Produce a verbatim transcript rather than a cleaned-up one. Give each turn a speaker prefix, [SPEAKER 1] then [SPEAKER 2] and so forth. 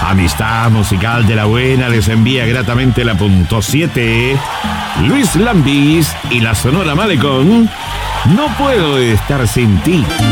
[SPEAKER 1] Amistad musical de la buena les envía gratamente la punto siete. Luis Lambis y la Sonora Malecón. No puedo estar sin ti.